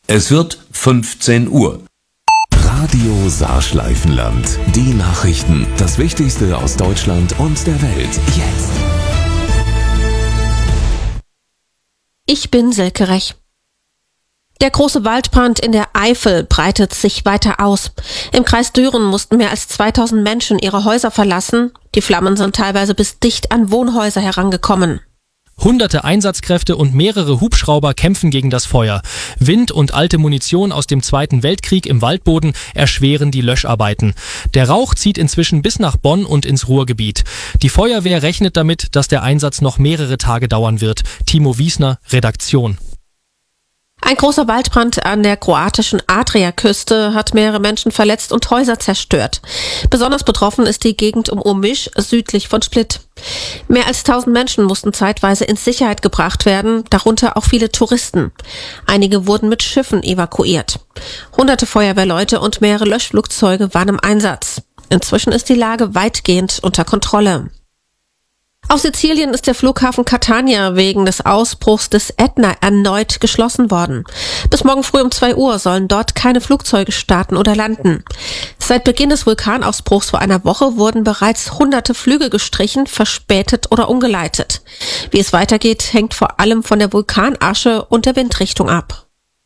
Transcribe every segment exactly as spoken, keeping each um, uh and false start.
Es wird fünfzehn Uhr. Radio Saarschleifenland. Die Nachrichten. Das Wichtigste aus Deutschland und der Welt. Jetzt. Ich bin Silke Rech. Der große Waldbrand in der Eifel breitet sich weiter aus. Im Kreis Düren mussten mehr als zweitausend Menschen ihre Häuser verlassen. Die Flammen sind teilweise bis dicht an Wohnhäuser herangekommen. Hunderte Einsatzkräfte und mehrere Hubschrauber kämpfen gegen das Feuer. Wind und alte Munition aus dem Zweiten Weltkrieg im Waldboden erschweren die Löscharbeiten. Der Rauch zieht inzwischen bis nach Bonn und ins Ruhrgebiet. Die Feuerwehr rechnet damit, dass der Einsatz noch mehrere Tage dauern wird. Timo Wiesner, Redaktion. Ein großer Waldbrand an der kroatischen Adriaküste hat mehrere Menschen verletzt und Häuser zerstört. Besonders betroffen ist die Gegend um Omiš südlich von Split. Mehr als tausend Menschen mussten zeitweise in Sicherheit gebracht werden, darunter auch viele Touristen. Einige wurden mit Schiffen evakuiert. Hunderte Feuerwehrleute und mehrere Löschflugzeuge waren im Einsatz. Inzwischen ist die Lage weitgehend unter Kontrolle. Auf Sizilien ist der Flughafen Catania wegen des Ausbruchs des Ätna erneut geschlossen worden. Bis morgen früh um zwei Uhr sollen dort keine Flugzeuge starten oder landen. Seit Beginn des Vulkanausbruchs vor einer Woche wurden bereits hunderte Flüge gestrichen, verspätet oder umgeleitet. Wie es weitergeht, hängt vor allem von der Vulkanasche und der Windrichtung ab.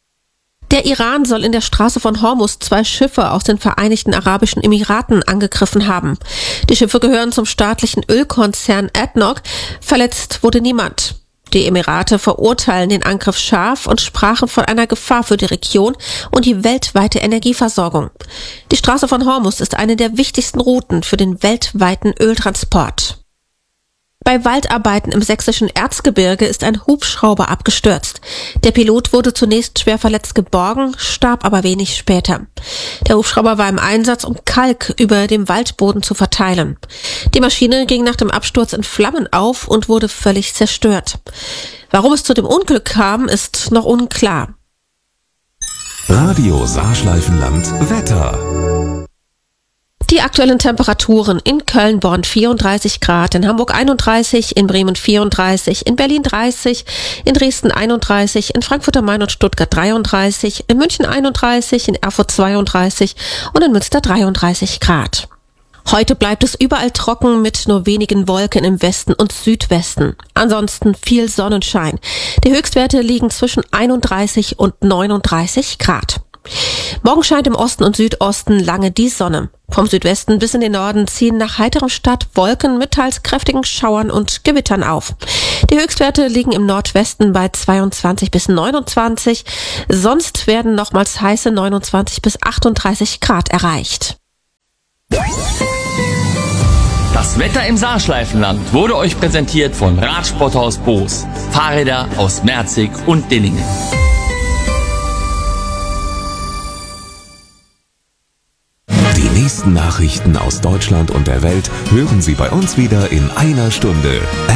Der Iran soll in der Straße von Hormuz zwei Schiffe aus den Vereinigten Arabischen Emiraten angegriffen haben. Die Schiffe gehören zum staatlichen Ölkonzern A D N O C. Verletzt wurde niemand. Die Emirate verurteilen den Angriff scharf und sprachen von einer Gefahr für die Region und die weltweite Energieversorgung. Die Straße von Hormuz ist eine der wichtigsten Routen für den weltweiten Öltransport. Bei Waldarbeiten im sächsischen Erzgebirge ist ein Hubschrauber abgestürzt. Der Pilot wurde zunächst schwer verletzt geborgen, starb aber wenig später. Der Hubschrauber war im Einsatz, um Kalk über dem Waldboden zu verteilen. Die Maschine ging nach dem Absturz in Flammen auf und wurde völlig zerstört. Warum es zu dem Unglück kam, ist noch unklar. Radio Saarschleifenland Wetter. Die aktuellen Temperaturen: in Köln, Bonn vierunddreißig Grad, in Hamburg einunddreißig, in Bremen vierunddreißig, in Berlin dreißig, in Dresden einunddreißig, in Frankfurt am Main und Stuttgart dreiunddreißig, in München einunddreißig, in Erfurt zweiunddreißig und in Münster dreiunddreißig Grad. Heute bleibt es überall trocken mit nur wenigen Wolken im Westen und Südwesten. Ansonsten viel Sonnenschein. Die Höchstwerte liegen zwischen einunddreißig und neununddreißig Grad. Morgen scheint im Osten und Südosten lange die Sonne. Vom Südwesten bis in den Norden ziehen nach heiterem Start Wolken mit teils kräftigen Schauern und Gewittern auf. Die Höchstwerte liegen im Nordwesten bei zweiundzwanzig bis neunundzwanzig. Sonst werden nochmals heiße neunundzwanzig bis achtunddreißig Grad erreicht. Das Wetter im Saarschleifenland wurde euch präsentiert von Radsporthaus Boos. Fahrräder aus Merzig und Dillingen. Die nächsten Nachrichten aus Deutschland und der Welt hören Sie bei uns wieder in einer Stunde.